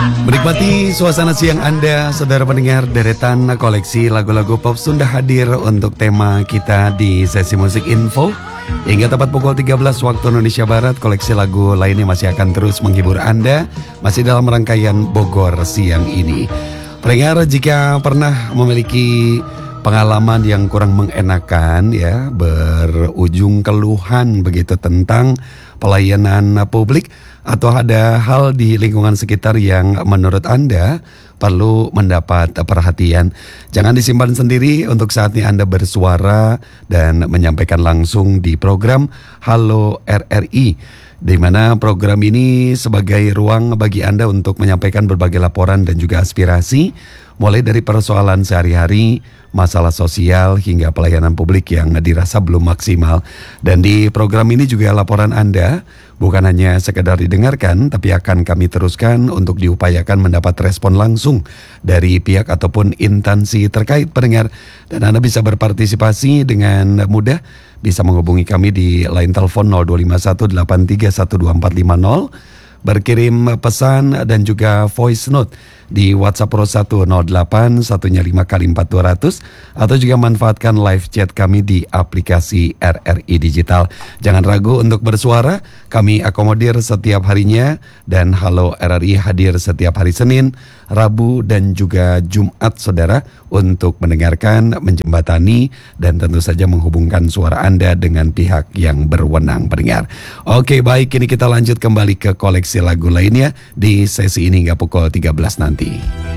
Menikmati suasana siang Anda, saudara pendengar, deretan koleksi lagu-lagu pop Sunda hadir untuk tema kita di sesi musik info. Hingga tepat pukul 13 waktu Indonesia Barat, koleksi lagu lainnya masih akan terus menghibur Anda, masih dalam rangkaian Bogor siang ini. Pendengar, jika pernah memiliki pengalaman yang kurang mengenakan ya, berujung keluhan begitu tentang pelayanan publik, atau ada hal di lingkungan sekitar yang menurut Anda perlu mendapat perhatian, jangan disimpan sendiri. Untuk saatnya Anda bersuara dan menyampaikan langsung di program Halo RRI, di mana program ini sebagai ruang bagi Anda untuk menyampaikan berbagai laporan dan juga aspirasi, mulai dari persoalan sehari-hari, masalah sosial, hingga pelayanan publik yang dirasa belum maksimal. Dan di program ini juga laporan Anda bukan hanya sekedar didengarkan, tapi akan kami teruskan untuk diupayakan mendapat respon langsung dari pihak ataupun instansi terkait, pendengar. Dan Anda bisa berpartisipasi dengan mudah, bisa menghubungi kami di line telepon 0251831250, berkirim pesan dan juga voice note di WhatsApp Pro 108 105 kali 4200, atau juga manfaatkan live chat kami di aplikasi RRI Digital. Jangan ragu untuk bersuara, kami akomodir setiap harinya, dan Halo RRI hadir setiap hari Senin, Rabu, dan juga Jumat, saudara, untuk mendengarkan, menjembatani, dan tentu saja menghubungkan suara Anda dengan pihak yang berwenang, pendengar. Oke, baik, ini kita lanjut kembali ke koleksi lagu lainnya di sesi ini hingga pukul 13 nanti.